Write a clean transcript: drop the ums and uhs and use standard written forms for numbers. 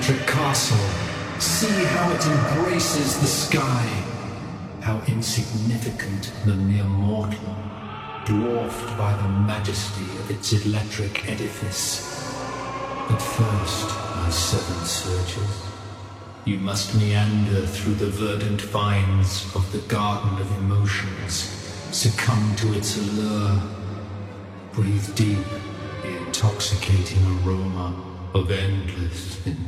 electric castle. See how it embraces the sky. How insignificant the mere mortal, dwarfed by the majesty of its electric edifice. But first, my seven searchers, you must meander through the verdant vines of the garden of emotions, succumb to its allure, breathe deep the intoxicating aroma of endless